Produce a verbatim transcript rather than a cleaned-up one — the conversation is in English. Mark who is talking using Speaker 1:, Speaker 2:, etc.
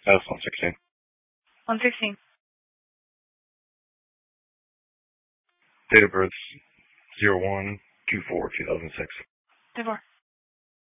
Speaker 1: That's one sixteen.
Speaker 2: one sixteen.
Speaker 1: Date of birth zero one two four two thousand six.
Speaker 2: Two four.